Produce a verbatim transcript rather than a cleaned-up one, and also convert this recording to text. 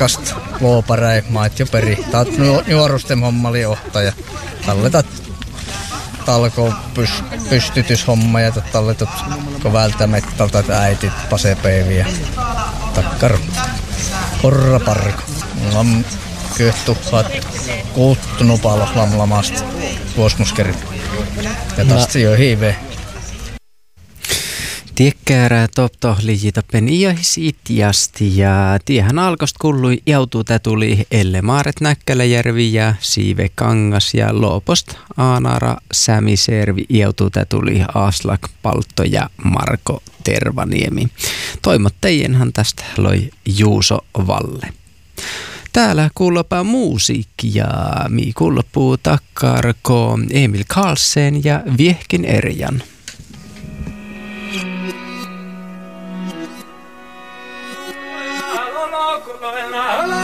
Kotkasta luoparei, maat jo peri. Taat nuorusten hommali ohtaja. Talletat talko pys- pystytyshomma ja talletut ko välttämättä äitit pasepeiviä. Takkar horraparko. Lam kyhtuhat kuuttunut palo lamlamasta vuosmuskeri. Ja tästä jo hiive. Tiekkäärää topto liitapen iähis itjasti ja tiehän alkost kullui joutuu tuli Elle Maaret Näkkäläjärvi ja Siive Kangas ja Loopost Aanara Sämiservi joutuu tuli Aslak Paltto ja Marko Tervaniemi. Toimottejienhan tästä loi Juuso Valle. Täällä kuulopaa musiikki ja mi kuulopuu takkarko Emil Karlsen ja Viehkin Erjan. La la la la la